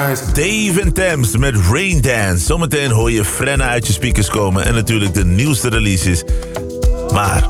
Dave en Thames met Rain Dance. Zometeen hoor je Frenna uit je speakers komen. En natuurlijk de nieuwste releases. Maar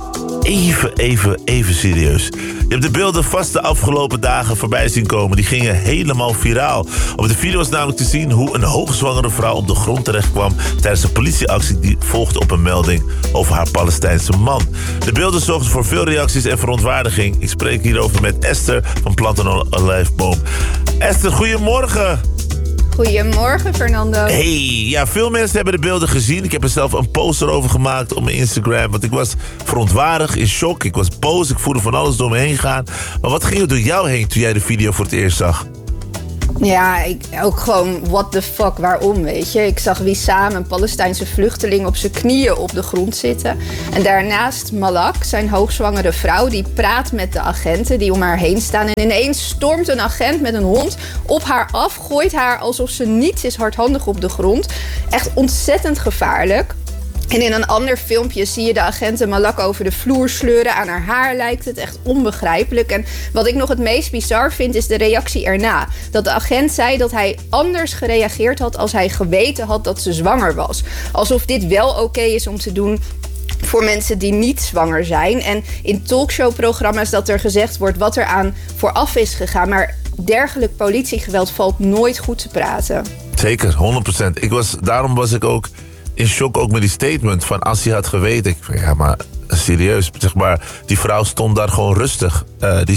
even serieus. Je hebt de beelden vast de afgelopen dagen voorbij zien komen. Die gingen helemaal viraal. Op de video was namelijk te zien hoe een hoogzwangere vrouw op de grond terecht kwam tijdens een politieactie die volgde op een melding over haar Palestijnse man. De beelden zorgden voor veel reacties en verontwaardiging. Ik spreek hierover met Esther van Planten Olijfboom. Esther, goedemorgen. Goedemorgen, Fernando. Hey, ja, veel mensen hebben de beelden gezien. Ik heb er zelf een poster over gemaakt op mijn Instagram. Want ik was verontwaardigd, in shock. Ik was boos, ik voelde van alles door me heen gaan. Maar wat ging er door jou heen toen jij de video voor het eerst zag? Ja, ook gewoon, what the fuck, waarom, weet je? Ik zag Wissam, een Palestijnse vluchteling, op zijn knieën op de grond zitten. En daarnaast Malak, zijn hoogzwangere vrouw, die praat met de agenten die om haar heen staan. En ineens stormt een agent met een hond op haar af, gooit haar alsof ze niets is hardhandig op de grond. Echt ontzettend gevaarlijk. En in een ander filmpje zie je de agenten Malak over de vloer sleuren. Aan haar haar lijkt het, echt onbegrijpelijk. En wat ik nog het meest bizar vind, is de reactie erna. Dat de agent zei dat hij anders gereageerd had als hij geweten had dat ze zwanger was. Alsof dit wel oké is om te doen voor mensen die niet zwanger zijn. En in talkshowprogramma's dat er gezegd wordt wat er aan vooraf is gegaan. Maar dergelijk politiegeweld valt nooit goed te praten. Zeker, 100%. Daarom was ik ook in shock ook met die statement van als hij had geweten. Ik van, ja, maar serieus, zeg maar, die vrouw stond daar gewoon rustig.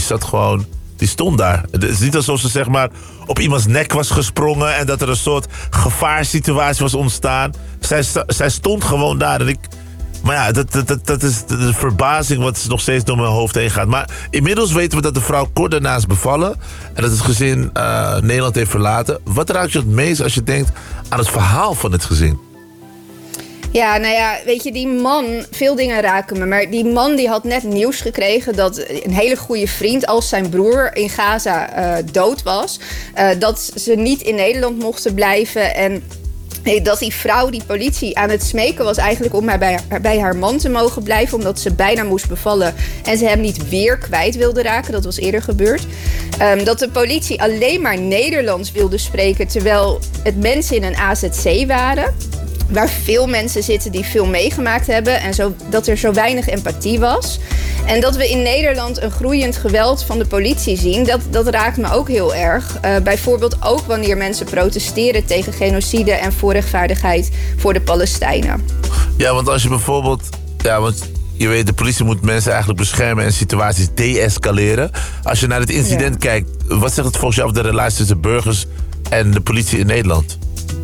Die stond daar. Het is niet alsof ze zeg maar op iemands nek was gesprongen en dat er een soort gevaarsituatie was ontstaan. Zij stond gewoon daar. Maar ja, dat is de verbazing wat nog steeds door mijn hoofd heen gaat. Maar inmiddels weten we dat de vrouw kort daarna is bevallen en dat het gezin Nederland heeft verlaten. Wat raakt je het meest als je denkt aan het verhaal van het gezin? Ja, nou ja, weet je, die man, veel dingen raken me. Maar die man die had net nieuws gekregen dat een hele goede vriend als zijn broer in Gaza dood was. Dat ze niet in Nederland mochten blijven en dat die vrouw, die politie, aan het smeken was eigenlijk om bij haar man te mogen blijven, omdat ze bijna moest bevallen en ze hem niet weer kwijt wilde raken. Dat was eerder gebeurd. Dat de politie alleen maar Nederlands wilde spreken, terwijl het mensen in een AZC waren, waar veel mensen zitten die veel meegemaakt hebben en dat er zo weinig empathie was. En dat we in Nederland een groeiend geweld van de politie zien, dat raakt me ook heel erg. Bijvoorbeeld ook wanneer mensen protesteren tegen genocide en voor rechtvaardigheid voor de Palestijnen. Ja, want als je bijvoorbeeld, want je weet, de politie moet mensen eigenlijk beschermen en situaties de-escaleren. Als je naar het incident kijkt, wat zegt het volgens jou over de relatie tussen burgers en de politie in Nederland?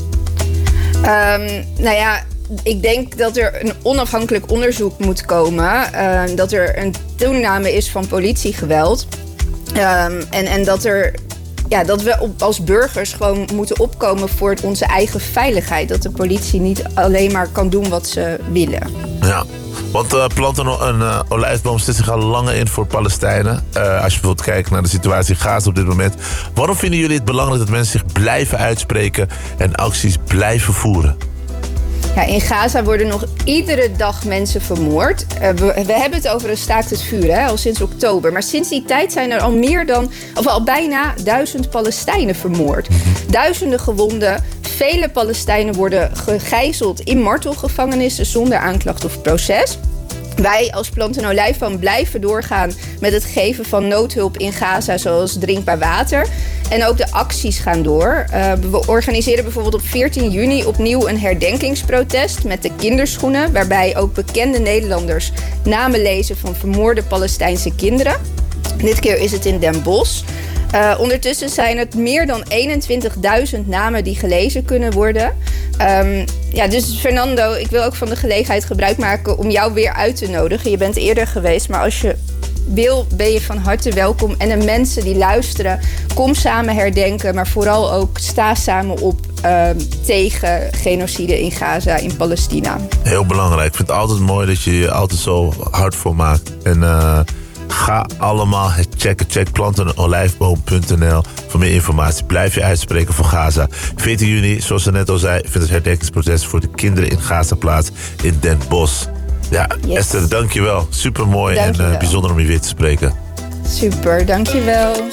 Nou ja, ik denk dat er een onafhankelijk onderzoek moet komen. Dat er een toename is van politiegeweld. En dat we als burgers gewoon moeten opkomen voor onze eigen veiligheid. Dat de politie niet alleen maar kan doen wat ze willen. Ja. Want Planten Olijfboom zet zich al langer in voor Palestijnen. Als je bijvoorbeeld kijkt naar de situatie in Gaza op dit moment. Waarom vinden jullie het belangrijk dat mensen zich blijven uitspreken en acties blijven voeren? Ja, in Gaza worden nog iedere dag mensen vermoord. We hebben het over een staakt het vuur, al sinds oktober. Maar sinds die tijd zijn er al bijna 1000 Palestijnen vermoord. Duizenden gewonden. Vele Palestijnen worden gegijzeld in martelgevangenissen zonder aanklacht of proces. Wij als Planten Olijfboom blijven doorgaan met het geven van noodhulp in Gaza, zoals drinkbaar water. En ook de acties gaan door. We organiseren bijvoorbeeld op 14 juni opnieuw een herdenkingsprotest met de kinderschoenen, waarbij ook bekende Nederlanders namen lezen van vermoorde Palestijnse kinderen. Dit keer is het in Den Bosch. Ondertussen zijn het meer dan 21.000 namen die gelezen kunnen worden. Dus Fernando, ik wil ook van de gelegenheid gebruik maken om jou weer uit te nodigen. Je bent eerder geweest, maar als je wil, ben je van harte welkom. En de mensen die luisteren, kom samen herdenken, maar vooral ook sta samen op tegen genocide in Gaza, in Palestina. Heel belangrijk. Ik vind het altijd mooi dat je je altijd zo hard voor maakt. En ga allemaal checken. Check plantenolijfboom.nl voor meer informatie. Blijf je uitspreken voor Gaza. 14 juni, zoals ze net al zei, vindt het herdenkingsprotest voor de kinderen in Gaza plaats in Den Bosch. Ja, yes. Esther, dankjewel. Supermooi en bijzonder om je weer te spreken. Super, dankjewel.